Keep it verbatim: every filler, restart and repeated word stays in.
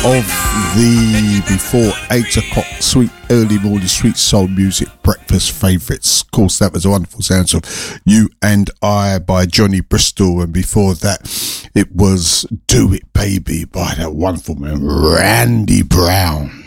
of the before eight o'clock sweet early morning sweet soul music breakfast favourites. Of course, that was a wonderful sounds of You and I by Johnny Bristol, and before that it was Do It Baby by that wonderful man Randy Brown.